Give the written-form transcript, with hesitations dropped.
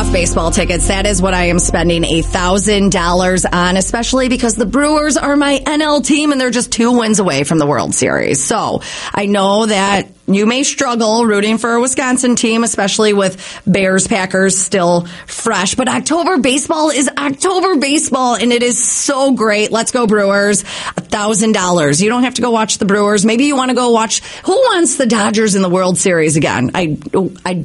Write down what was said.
playoff baseball tickets. That is what I am spending $1,000 on, especially because the Brewers are my NL team and they're just 2 wins away from the World Series. So I know that you may struggle rooting for a Wisconsin team, especially with Bears-Packers still fresh. But October baseball is October baseball, and it is so great. Let's go Brewers. $1,000. You don't have to go watch the Brewers. Maybe you want to go watch who wants the Dodgers in the World Series again. I